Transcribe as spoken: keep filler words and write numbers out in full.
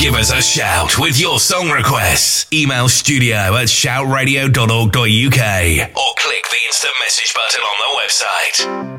Give us a shout with your song requests. Email studio at shout radio dot org dot uk or click the instant message button on the website.